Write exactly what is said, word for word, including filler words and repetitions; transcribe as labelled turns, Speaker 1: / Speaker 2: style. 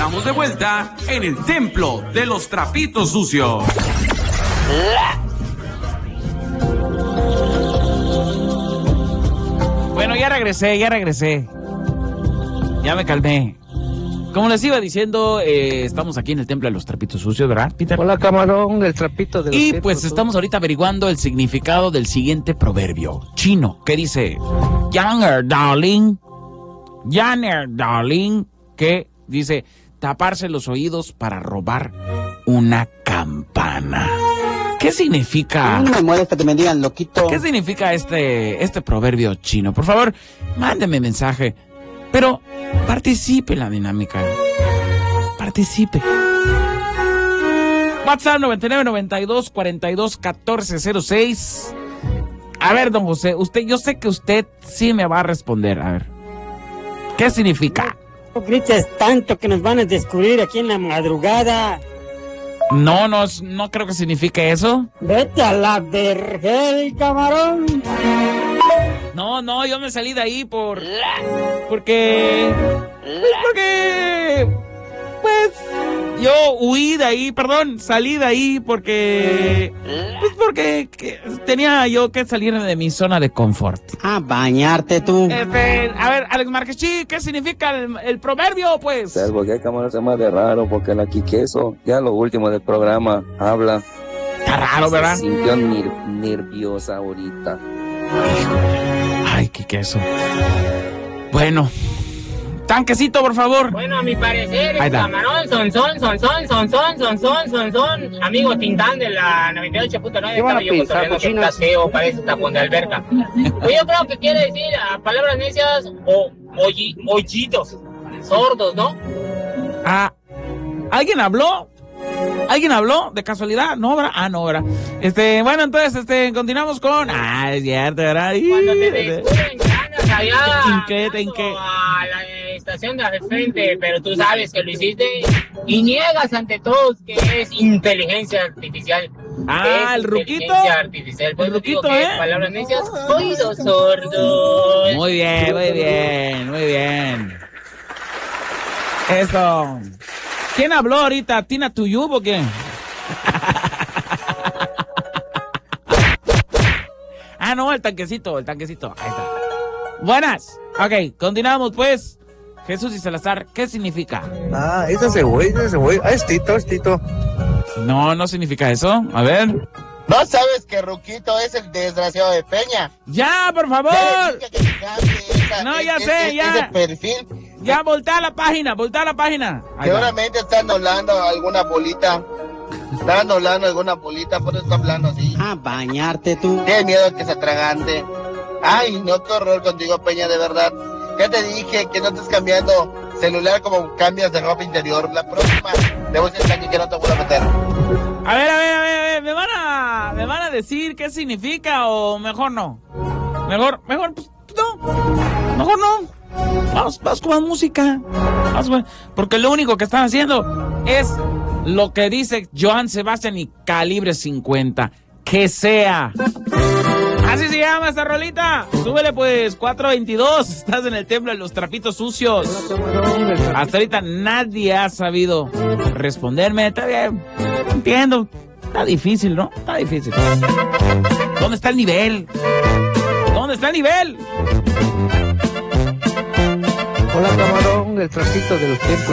Speaker 1: estamos de vuelta en el templo de los trapitos sucios.
Speaker 2: Bueno, ya regresé, ya regresé. Ya me calmé. Como les iba diciendo, eh, estamos aquí en el templo de los trapitos sucios, ¿verdad, Peter?
Speaker 3: Hola, camarón, el trapito de los
Speaker 2: Y pues estamos ahorita averiguando el significado del siguiente proverbio chino, que dice, Younger darling, Younger darling, que dice, taparse los oídos para robar una campana. ¿Qué significa?
Speaker 4: No me molesta que me digan loquito.
Speaker 2: ¿Qué significa este, este proverbio chino? Por favor, mándeme mensaje, pero participe en la dinámica. Participe. WhatsApp noventa y nueve, noventa y dos, cuarenta y dos, catorce cero seis. A ver, don José, usted, yo sé que usted sí me va a responder. A ver, ¿qué significa?
Speaker 5: No grites tanto que nos van a descubrir aquí en la madrugada.
Speaker 2: No, no, no creo que signifique eso.
Speaker 5: Vete a la vergel, camarón.
Speaker 2: No, no, yo me salí de ahí por... Porque... Pues porque... Pues... Yo huí de ahí, perdón, salí de ahí porque... Pues porque que, tenía yo que salir de mi zona de confort.
Speaker 4: Ah, bañarte tú.
Speaker 2: Este, a ver, Alex Marquechi, ¿qué significa el, el proverbio, pues?
Speaker 6: Algo que cámara se más de raro, porque la Quiqueso, ya lo último del programa, habla.
Speaker 2: Está raro, ¿verdad?
Speaker 6: Se sintió nir- nerviosa ahorita.
Speaker 2: Ay, qué queso. Bueno, tanquecito, por favor.
Speaker 7: Bueno, a mi parecer,
Speaker 2: Ahí
Speaker 7: el
Speaker 2: está.
Speaker 7: camarón, son, son, son, son, son, son, son, son, son, son. Amigo Tintán de la noventa y ocho punto nueve,
Speaker 4: ¿Qué van a
Speaker 7: estaba yo
Speaker 4: pensar,
Speaker 7: cotorreando que
Speaker 4: cochinos?
Speaker 7: estás feo, parece tapón de alberca. Pues yo creo que quiere decir a palabras necias o molli- mollitos, sordos, ¿no?
Speaker 2: Ah, ¿alguien habló? ¿Alguien habló? ¿De casualidad? ¿No, verdad? Ah, no, ¿verdad? Este, bueno, entonces, este, continuamos con... Ah, es cierto, ¿verdad?
Speaker 7: Cuando te descubren que andas allá
Speaker 2: ¿En qué, en
Speaker 7: andando
Speaker 2: qué?
Speaker 7: a la estación de frente, pero tú sabes que lo hiciste y niegas ante todos que es inteligencia artificial.
Speaker 2: Ah,
Speaker 7: Es
Speaker 2: el ruquito.
Speaker 7: inteligencia artificial. Pues
Speaker 2: El
Speaker 7: yo digo
Speaker 2: ruquito,
Speaker 7: que
Speaker 2: ¿eh?
Speaker 7: palabras necias, oídos sordos.
Speaker 2: Muy bien, muy bien, muy bien. Eso. ¿Quién habló ahorita? ¿Tina Tuyub o quién? Ah, no, el tanquecito, el tanquecito. Ahí está. Buenas. Ok, continuamos pues. Jesús y Salazar, ¿qué significa?
Speaker 3: Ah, ese se güey, ese se güey. Ah, es Tito, es Tito.
Speaker 2: No, no significa eso. A ver.
Speaker 8: ¿No sabes que Ruquito es el desgraciado de Peña?
Speaker 2: ¡Ya, por favor!
Speaker 8: Ya le dije que cambie esa-
Speaker 2: No, ya
Speaker 8: ese-
Speaker 2: sé,
Speaker 8: ese-
Speaker 2: ya.
Speaker 8: Ese perfil.
Speaker 2: Ya, voltea la página, voltea la página. Ahí va.
Speaker 8: Seguramente están hablando alguna bolita. Están hablando alguna bolita, por eso está hablando así.
Speaker 4: Ah, bañarte tú.
Speaker 8: Tienes miedo que se atragante. Ay, no, qué horror contigo, Peña, de verdad. Ya te dije que no estés cambiando celular como cambias de ropa interior. La próxima te voy a decir aquí que no te voy a meter.
Speaker 2: A ver, a ver, a ver, a ver, ¿me van a, me van a decir qué significa o mejor no? Mejor, mejor, pues, no, mejor no. Vamos, vamos con más música. Vamos con- porque lo único que están haciendo es lo que dice Joan Sebastián y Calibre cincuenta. Que sea. Así se llama esta rolita. Súbele pues, cuatro veintidós. Estás en el templo de los trapitos sucios. Hasta ahorita nadie ha sabido responderme. Está bien. Entiendo. Está difícil, ¿no? Está difícil. ¿Dónde está el nivel? ¿Dónde está el nivel?
Speaker 3: Hola, camarón, el trapito de los tiempos.